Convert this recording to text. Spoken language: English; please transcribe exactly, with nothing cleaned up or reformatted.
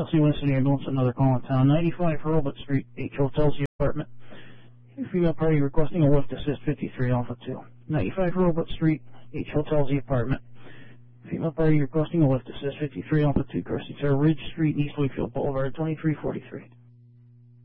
Chelsea Winston Ambulance, another call in town. ninety-five Hurlbut Street, H Hotels the apartment. Female party requesting a lift assist fifty-three Alpha two. ninety-five Hurlbut Street, H Hotels the apartment. Female party requesting a lift assist fifty-three Alpha two, crossing Sarah Ridge Street, East Wakefield Boulevard, twenty-three forty-three.